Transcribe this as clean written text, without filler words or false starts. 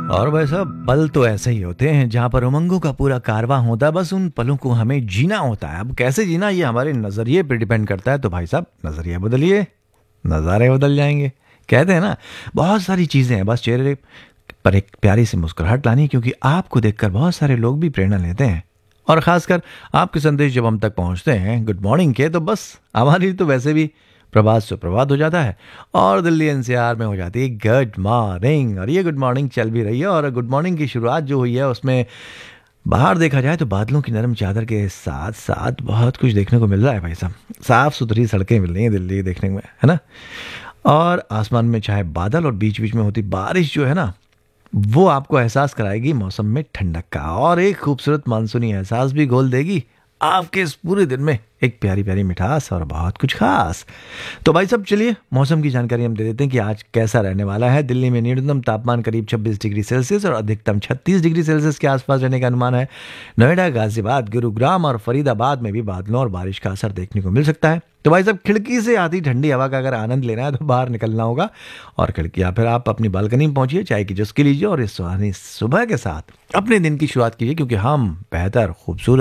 और भाई साहब पल तो ऐसे ही होते हैं जहाँ पर उमंगों का पूरा कारवां होता है, बस उन पलों को हमें जीना होता है। अब कैसे जीना ये हमारे नज़रिए पर डिपेंड करता है। तो भाई साहब नज़रिया बदलिए, नज़ारे बदल जाएंगे। कहते हैं ना, बहुत सारी चीज़ें हैं, बस चेहरे पर एक प्यारी सी मुस्कुराहट लानी है, क्योंकि आपको देखकर बहुत सारे लोग भी प्रेरणा लेते हैं। और ख़ासकर आपके संदेश जब हम तक पहुँचते हैं गुड मॉर्निंग के, तो बस हमारी तो वैसे भी प्रभात सुप्रभात हो जाता है और दिल्ली एनसीआर में हो जाती है गुड मॉर्निंग। और ये गुड मॉर्निंग चल भी रही है, और गुड मॉर्निंग की शुरुआत जो हुई है उसमें बाहर देखा जाए तो बादलों की नरम चादर के साथ साथ बहुत कुछ देखने को मिल रहा है भाई साहब। साफ सुथरी सड़कें मिल रही हैं दिल्ली देखने में, है ना। और आसमान में चाहे बादल और बीच बीच में होती बारिश जो है ना, वो आपको एहसास कराएगी मौसम में ठंडक का, और एक खूबसूरत मानसूनी एहसास भी घोल देगी आपके इस पूरे दिन में एक प्यारी प्यारी मिठास और बहुत कुछ खास। तो भाई साहब चलिए मौसम की जानकारी हम दे देते हैं कि आज कैसा रहने वाला है। दिल्ली में न्यूनतम तापमान करीब 26 डिग्री सेल्सियस और अधिकतम 36 डिग्री सेल्सियस के आसपास रहने का अनुमान है। नोएडा, गाजियाबाद, गुरुग्राम और फरीदाबाद में भी बादलों और बारिश का असर देखने को मिल सकता है। तो भाई साहब खिड़की से आती ठंडी हवा का अगर आनंद लेना है तो बाहर निकलना होगा, और खिड़की या फिर आप अपनी बालकनी में पहुंचिए, चाय की चुस्की लीजिए और इस सुहानी सुबह के साथ अपने दिन की शुरुआत कीजिए, क्योंकि हम बेहतर खूबसूरत